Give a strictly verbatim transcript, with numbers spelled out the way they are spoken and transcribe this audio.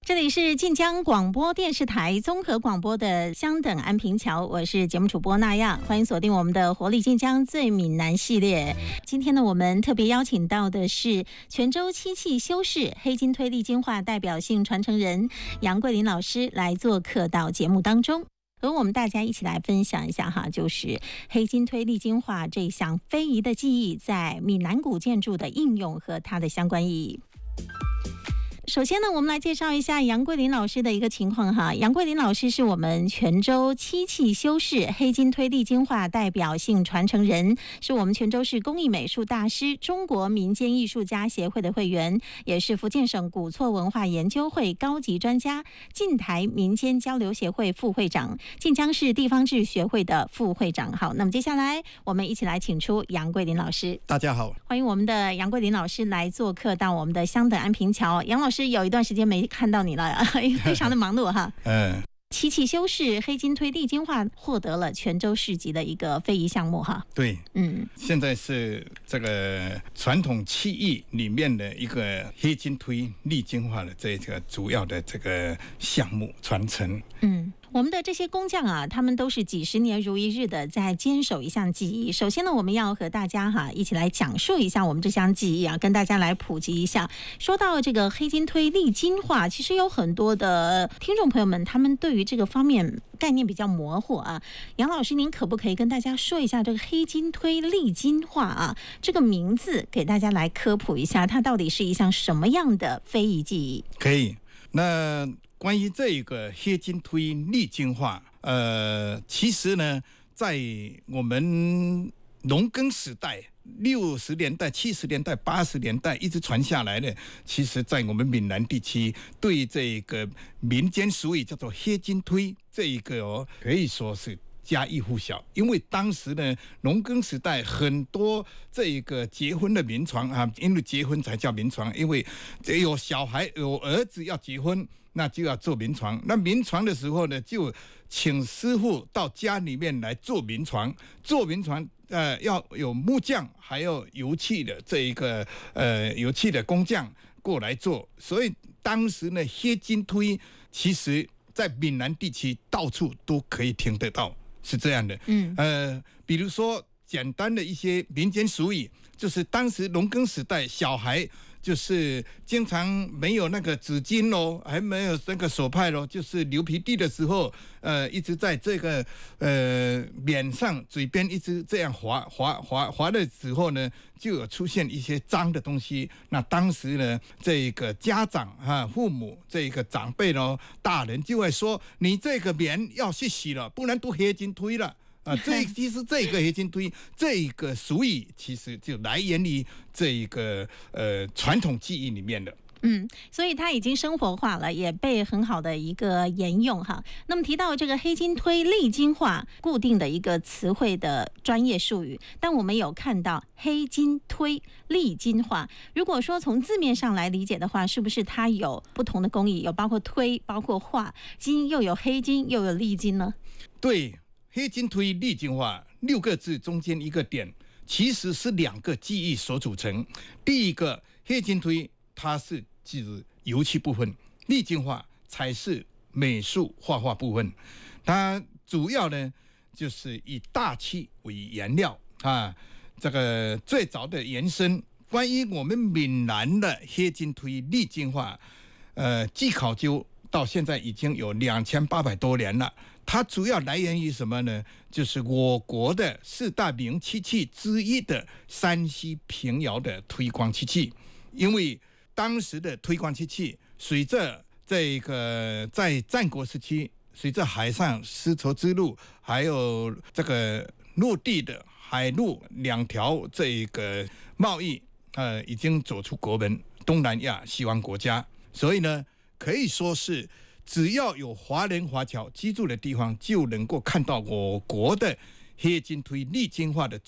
这里是晋江广播电视台综合广播的相等安平桥，我是节目主播那样，欢迎锁定我们的活力晋江最闽南系列。今天呢，我们特别邀请到的是泉州漆器修饰黑金推力金化代表性传承人杨桂林老师来做客到节目当中，和我们大家一起来分享一下哈，就是黑金推力金化这项非遗的技艺在闽南古建筑的应用和它的相关意义。首先呢，我们来介绍一下杨桂林老师的一个情况哈。杨桂林老师是我们泉州漆器修饰黑金推力金化代表性传承人，是我们泉州市工艺美术大师、中国民间艺术家协会的会员，也是福建省古厝文化研究会高级专家、晋台民间交流协会副会长、晋江市地方志学会的副会长。好，那么接下来我们一起来请出杨桂林老师。 大家好， 欢迎我们的杨桂林老师来做客到我们的相等安平桥。杨老师有一段时间没看到你了，非常的忙碌哈。嗯，漆器修饰黑金推力金化获得了泉州市级的一个非遗项目哈。 对，嗯，现在是这个传统漆艺里面的一个黑金推力金化的这个主要的这个项目传承。 嗯。我们的这些工匠啊，他们都是几十年如一日的在坚守一项技艺。首先呢，我们要和大家哈一起来讲述一下我们这项技艺啊，跟大家来普及一下。说到这个黑金推力金化，其实有很多的听众朋友们，他们对于这个方面概念比较模糊啊。杨老师，您可不可以跟大家说一下这个黑金推力金化啊这个名字，给大家来科普一下，它到底是一项什么样的非遗技艺？ 可以，那。关于这个黑金推力金化，呃，其实呢，在我们农耕时代，六十年代、七十年代、八十年代一直传下来的，其实在我们闽南地区，对这个民间俗语叫做黑金推，这一个哦，可以说是家喻户晓。因为当时呢，农耕时代很多这个结婚的民床啊，因为结婚才叫民床，因为有小孩有儿子要结婚。那就要做民床，那民床的时候呢，就请师傅到家里面来做民床。做民床，呃，要有木匠，还有油漆的这一个呃油漆的工匠过来做。所以当时呢，黑金推其实在闽南地区到处都可以听得到，是这样的。嗯，呃，比如说简单的一些民间俗语，就是当时农耕时代，小孩。就是经常没有那个纸巾咯，还没有那个手帕咯，就是流鼻涕的时候，呃，一直在这个呃脸上、嘴边一直这样划划划划的时候呢，就有出现一些脏的东西。那当时呢，这个家长啊、父母这个长辈咯、大人就会说：“你这个棉要去洗了，不然都黑金推了。”啊，这其实这个黑金推这个俗语，其实就来源于这一个呃传统技艺里面的。 嗯，所以它已经生活化了，也被很好的一个沿用哈。那么提到这个黑金推力金化，固定的一个词汇的专业术语，但我们有看到黑金推力金化。如果说从字面上来理解的话，是不是它有不同的工艺，有包括推，包括化，金又有黑金，又有力金呢？ 对。黑金推力金化六个字中间一个点，其实是两个技艺所组成。第一个黑金推，它是指油漆部分；力金化才是美术画画部分。它主要呢就是以大漆为原料啊。这个最早的延伸，关于我们闽南的黑金推力金化，呃，据考究到现在已经有两千八百多年了。它主要来源于什么呢？就是我国的四大名漆器之一的山西平遥的推光漆器。因为当时的推光漆器，随着这个在战国时期，随着海上丝绸之路，还有这个陆地的海陆两条这个贸易，呃，已经走出国门，东南亚西方国家，所以呢，可以说是。只要有华人华侨居住的地方，就能够看到我国的黑金推力金化的